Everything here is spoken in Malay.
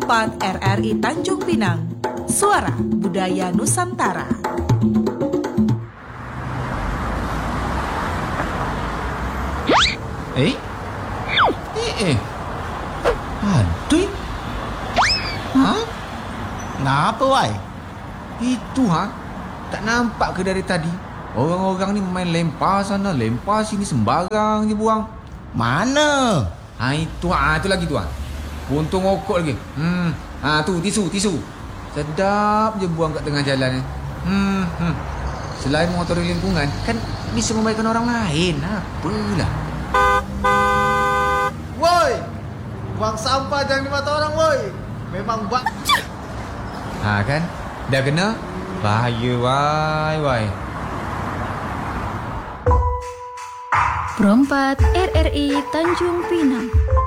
Pro 4 RRI Tanjung Pinang. Suara Budaya Nusantara. Aduh. Hah? Ngapa, wai? Itu, tak nampak ke dari tadi? Orang-orang ni main lempar sana, lempar sini, sembarang je buang. Mana? Itu lagi tu. Puntung rokok lagi. Tu tisu. Sedap je buang kat tengah jalan ni. Selain mengotori lingkungan, kan bisa membaikkan orang lain. Apalah. Woi, buang sampah jangan di mata orang, woi. Memang Kan? Dah kena? Bahaya, wai. Pro 4 RRI Tanjung Pinang.